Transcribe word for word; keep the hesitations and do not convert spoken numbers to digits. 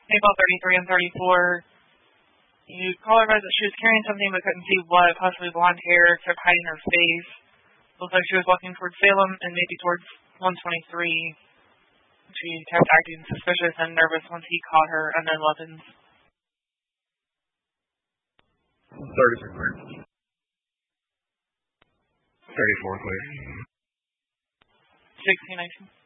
Maple thirty-three and thirty-four. You call her that she was carrying something but couldn't see what, possibly blonde hair, kept hiding her face. Looked like she was walking towards Salem and maybe towards one twenty-three. She kept acting suspicious and nervous once he caught her, and then weapons. thirty-six, please. thirty-four, please. sixteen, nineteen.